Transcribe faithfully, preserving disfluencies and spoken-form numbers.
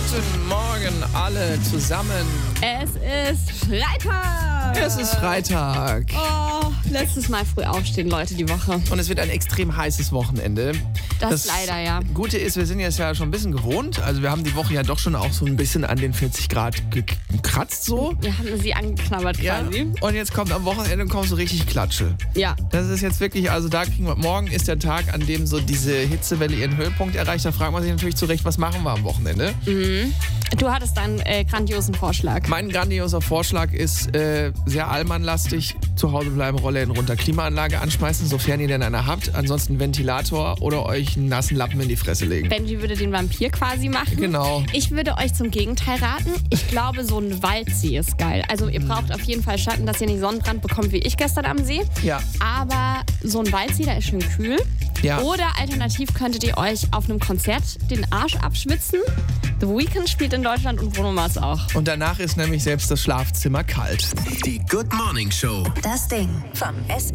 Guten Morgen alle zusammen. Es ist Freitag. Es ist Freitag. Oh, letztes Mal früh aufstehen, Leute, die Woche. Und es wird ein extrem heißes Wochenende. Das, das leider, ja. Gute ist, wir sind jetzt ja schon ein bisschen gewohnt. Also wir haben die Woche ja doch schon auch so ein bisschen an den vierzig Grad gekratzt so. Wir haben sie angeknabbert Ja. quasi. Und jetzt kommt am Wochenende kommt so richtig Klatsche. Ja. Das ist jetzt wirklich, also da kriegen wir, morgen ist der Tag, an dem so diese Hitzewelle ihren Höhepunkt erreicht. Da fragt man sich natürlich zu Recht, was machen wir am Wochenende? Mhm. Du hattest einen äh, grandiosen Vorschlag. Mein grandioser Vorschlag ist äh, sehr allmannlastig. Zu Hause bleiben, Rollläden runter, Klimaanlage anschmeißen, sofern ihr denn eine habt. Ansonsten Ventilator oder euch einen nassen Lappen in die Fresse legen. Benji würde den Vampir quasi machen. Genau. Ich würde euch zum Gegenteil raten. Ich glaube, so ein Waldsee ist geil. Also ihr braucht auf jeden Fall Schatten, dass ihr nicht Sonnenbrand bekommt wie ich gestern am See. Ja. Aber so ein Waldsee, der ist schön kühl. Ja. Oder alternativ könntet ihr euch auf einem Konzert den Arsch abschwitzen. The Weeknd spielt in Deutschland und Bruno Mars auch. Und danach ist nämlich selbst das Schlafzimmer kalt. Die Good Morning Show. Das Ding vom S